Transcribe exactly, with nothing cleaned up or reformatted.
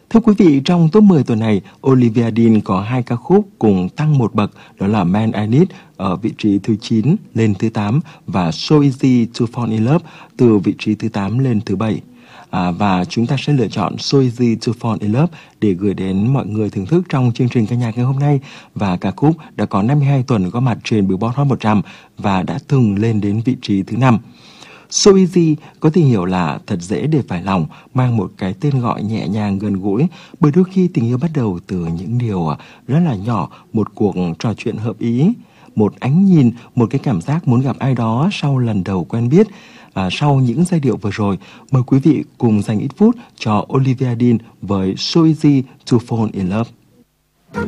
Thưa quý vị, trong top mười tuần này, Olivia Dean có hai ca khúc cùng tăng một bậc, đó là Man I Need ở vị trí thứ chín lên thứ tám và So Easy to Fall in Love từ vị trí thứ tám lên thứ bảy. À, và chúng ta sẽ lựa chọn So Easy to Fall in Love để gửi đến mọi người thưởng thức trong chương trình ca nhạc ngày hôm nay. Và ca khúc đã có năm mươi hai tuần có mặt trên Billboard Hot một trăm và đã từng lên đến vị trí thứ năm. So Easy có thể hiểu là thật dễ để phải lòng, mang một cái tên gọi nhẹ nhàng gần gũi, bởi đôi khi tình yêu bắt đầu từ những điều rất là nhỏ, một cuộc trò chuyện hợp ý, một ánh nhìn, một cái cảm giác muốn gặp ai đó sau lần đầu quen biết. À, sau những giai điệu vừa rồi, mời quý vị cùng dành ít phút cho Olivia Dean với So Easy to Fall in Love.